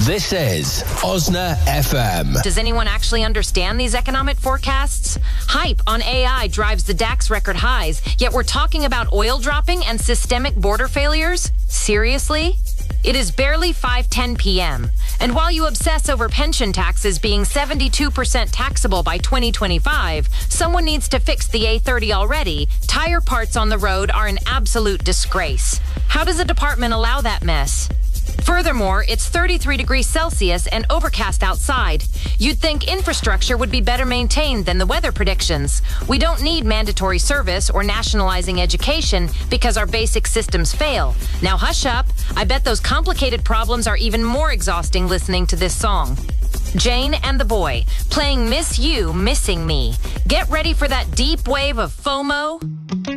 This is Osna FM. Does anyone actually understand these economic forecasts? Hype on AI drives the DAX record highs, yet we're talking about oil dropping and systemic border failures? Seriously? It is barely 5:10 p.m. And while you obsess over pension taxes being 72% taxable by 2025, someone needs to fix the A30 already. Tire parts on the road are an absolute disgrace. How does the department allow that mess? Furthermore, it's 33 degrees Celsius and overcast outside. You'd think infrastructure would be better maintained than the weather predictions. We don't need mandatory service or nationalizing education because our basic systems fail. Now hush up. I bet those complicated problems are even more exhausting listening to this song. Jane and the Boy, playing Miss You, Missing Me. Get ready for that deep wave of FOMO.